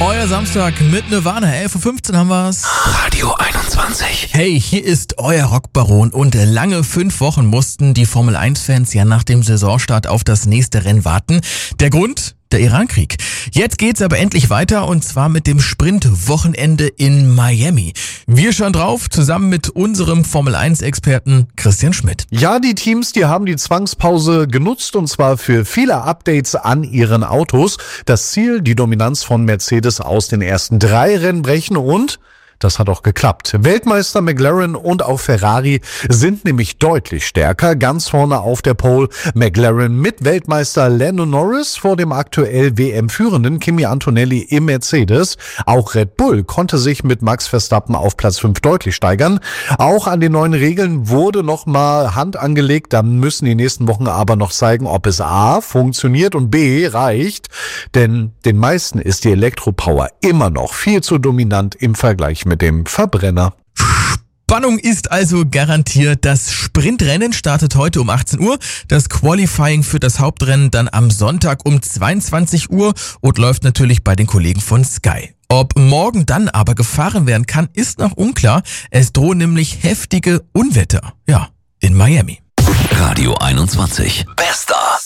Euer Samstag mit Nirvana, 11.15 Uhr haben wir's. Radio 21. Hey, hier ist euer Rockbaron und lange 5 Wochen mussten die Formel-1-Fans ja nach dem Saisonstart auf das nächste Rennen warten. Der Grund? Der Irankrieg. Jetzt geht's aber endlich weiter und zwar mit dem Sprint-Wochenende in Miami. Wir schauen drauf, zusammen mit unserem Formel-1-Experten Christian Schmidt. Ja, die Teams, die haben die Zwangspause genutzt und zwar für viele Updates an ihren Autos. Das Ziel, die Dominanz von Mercedes aus den ersten 3 Rennen brechen und das hat auch geklappt. Weltmeister McLaren und auch Ferrari sind nämlich deutlich stärker. Ganz vorne auf der Pole McLaren mit Weltmeister Lando Norris vor dem aktuell WM-führenden Kimi Antonelli im Mercedes. Auch Red Bull konnte sich mit Max Verstappen auf Platz 5 deutlich steigern. Auch an den neuen Regeln wurde nochmal Hand angelegt. Da müssen die nächsten Wochen aber noch zeigen, ob es A funktioniert und B reicht. Denn den meisten ist die Elektropower immer noch viel zu dominant im Vergleich mit dem Verbrenner. Spannung ist also garantiert. Das Sprintrennen startet heute um 18 Uhr, das Qualifying für das Hauptrennen dann am Sonntag um 22 Uhr und läuft natürlich bei den Kollegen von Sky. Ob morgen dann aber gefahren werden kann, ist noch unklar. Es drohen nämlich heftige Unwetter. Ja, in Miami. Radio 21. Bester.